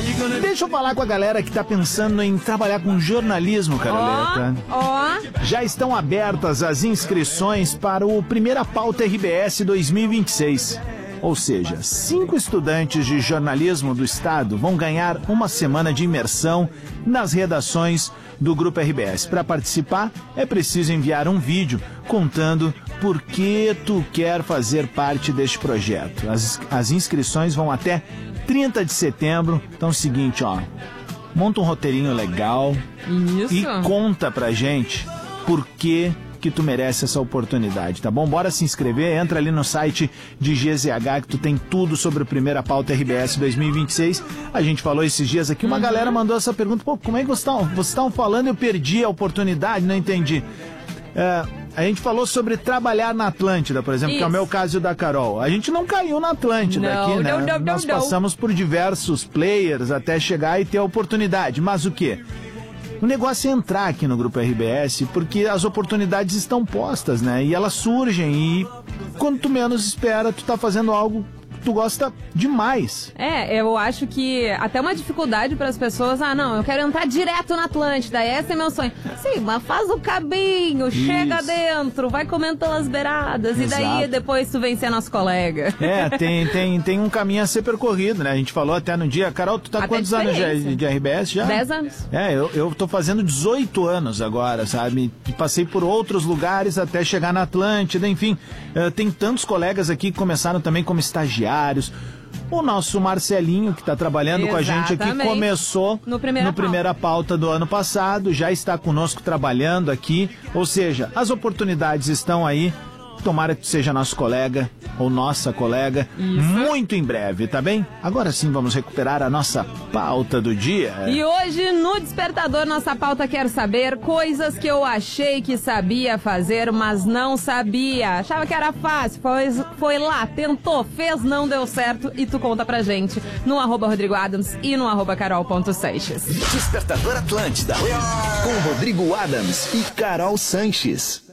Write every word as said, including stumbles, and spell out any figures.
Deixa eu falar com a galera que tá pensando em trabalhar com jornalismo, Caroleta. Ó, ó. Já estão abertas as inscrições para o Primeira Pauta R B S dois mil e vinte e seis. Ou seja, cinco estudantes de jornalismo do estado vão ganhar uma semana de imersão nas redações do Grupo R B S. Para participar, é preciso enviar um vídeo contando por que tu quer fazer parte deste projeto. As, as inscrições vão até trinta de setembro. Então é o seguinte, ó, monta um roteirinho legal. Isso. E conta pra gente por que que tu merece essa oportunidade, tá bom? Bora se inscrever, entra ali no site de G Z H que tu tem tudo sobre o Primeira Pauta R B S dois mil e vinte e seis. A gente falou esses dias aqui, uma uhum. galera mandou essa pergunta, pô, como é que vocês estão vocês estão falando, eu perdi a oportunidade, não entendi. É, a gente falou sobre trabalhar na Atlântida, por exemplo, Isso. que é o meu caso e o da Carol. A gente não caiu na Atlântida não, aqui, né? Não, não, Nós não, passamos não. por diversos players até chegar e ter a oportunidade, mas o quê? O negócio é entrar aqui no Grupo R B S, porque as oportunidades estão postas, né? E elas surgem e quando tu menos espera, tu tá fazendo algo que tu gosta demais. É, eu acho que até uma dificuldade para as pessoas, ah, não, eu quero entrar direto na Atlântida, esse é meu sonho. Sim, mas faz o cabinho, Isso. chega dentro, vai comendo pelas beiradas, Exato. E daí depois tu vem ser nosso colega. É, tem, tem, tem um caminho a ser percorrido, né? A gente falou até no dia. Carol, tu tá até quantos anos de, de R B S já? Dez anos. É, eu, eu tô fazendo dezoito anos agora, sabe? Passei por outros lugares até chegar na Atlântida, enfim. Uh, tem tantos colegas aqui que começaram também como estagiários. O nosso Marcelinho, que está trabalhando Exatamente. com a gente aqui, começou no, primeira, no pauta. primeira pauta do ano passado, já está conosco trabalhando aqui. Ou seja, as oportunidades estão aí. Tomara que seja nosso colega ou nossa colega Isso. muito em breve, tá bem? Agora sim vamos recuperar a nossa pauta do dia. E hoje no Despertador nossa pauta quer saber coisas que eu achei que sabia fazer, mas não sabia. Achava que era fácil, foi, foi lá, tentou, fez, não deu certo e tu conta pra gente no arroba Rodrigo Adams e no arroba Carol ponto Sanches. Despertador Atlântida com Rodrigo Adams e Carol Sanches.